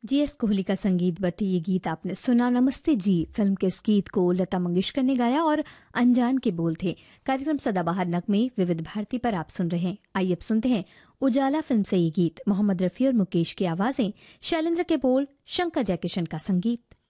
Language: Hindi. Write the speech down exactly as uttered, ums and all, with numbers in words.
जी एस कोहली का संगीतबद्ध ये गीत आपने सुना। नमस्ते जी फिल्म के इस गीत को लता मंगेशकर ने गाया और अनजान के बोल थे। कार्यक्रम सदाबहार नगमे विविध भारती पर आप सुन रहे हैं। आइए अब सुनते हैं उजाला फिल्म से ये गीत। मोहम्मद रफी और मुकेश की आवाजें, शैलेंद्र के बोल, शंकर जयकिशन का संगीत।